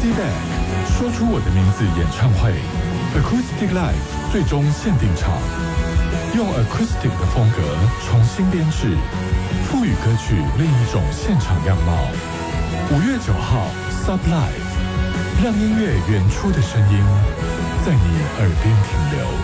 Be Back 说出我的名字演唱会 Acoustic Live 最终限定场，用 Acoustic 的风格重新编制，赋予歌曲另一种现场样貌。5月9号 Sub Live， 让音乐原初的声音在你耳边停留。